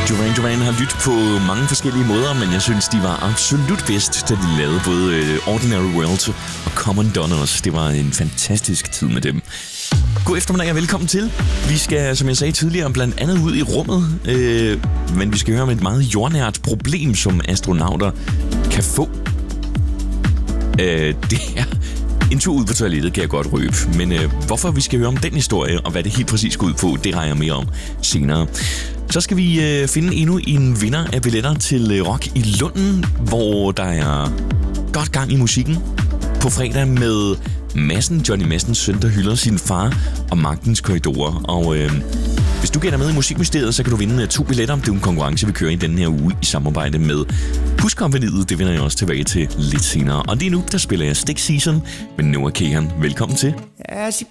Duran har lyttet på mange forskellige måder, men jeg synes, de var absolut bedst, da de lavede både Ordinary World og Common Donors. Det var en fantastisk tid med dem. God eftermiddag og velkommen til. Vi skal, som jeg sagde tidligere, blandt andet ud i rummet, men vi skal høre om et meget jordnært problem, som astronauter kan få. Det er en tur ud på toilettet, kan jeg godt røbe. Men hvorfor vi skal høre om den historie, og hvad det helt præcis går ud på, det reger jeg mere om senere. Så skal vi finde endnu en vinder af billetter til Rock i Lunden, hvor der er godt gang i musikken. På fredag med Madsen, Johnny Madsens søn, der hylder sin far og Magtens Korridorer. Og hvis du gætter med i Musikministeriet, så kan du vinde 2 billetter. Det er en konkurrence, vi kører i denne her uge i samarbejde med Huskompagniet. Det vender jeg også tilbage til lidt senere. Og lige nu, der spiller jeg Stick Season med Noah Kahan. Velkommen til. As you